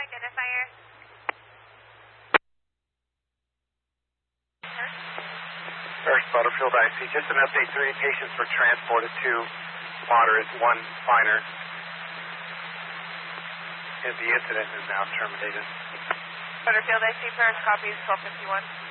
identifier. First, Butterfield IC. Just an update. 3 patients were transported to moderate, 1 minor. And the incident is now terminated. Butterfield IC, first, copies 1251.